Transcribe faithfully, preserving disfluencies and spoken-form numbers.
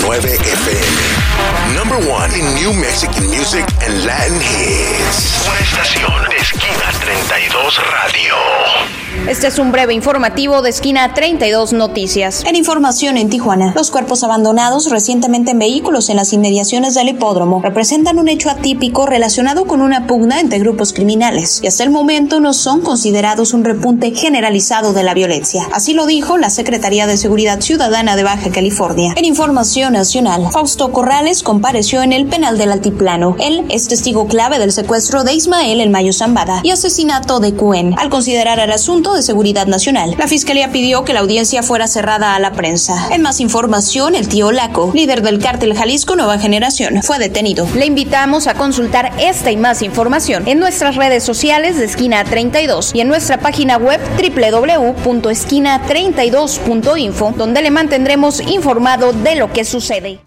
nueve F M. Number one in New Mexican music and Latin hits. Una estación de Esquina treinta y dos Radio. Este es un breve informativo de Esquina treinta y dos Noticias. En información en Tijuana, los cuerpos abandonados recientemente en vehículos en las inmediaciones del hipódromo representan un hecho atípico relacionado con una pugna entre grupos criminales y hasta el momento no son considerados un repunte generalizado de la violencia. Así lo dijo la Secretaría de Seguridad Ciudadana de Baja California. En información nacional, Fausto Corrales compareció en el penal del Altiplano. Él es testigo clave del secuestro de Ismael El Mayo Zambada y asesinato de Cuen. Al considerar el asunto de seguridad nacional, la Fiscalía pidió que la audiencia fuera cerrada a la prensa. En más información, el tío Laco, líder del cártel Jalisco Nueva Generación, fue detenido. Le invitamos a consultar esta y más información en nuestras redes sociales de Esquina treinta y dos y en nuestra página web doble u doble u doble u punto esquina treinta y dos punto info, donde le mantendremos informado de lo que sucede.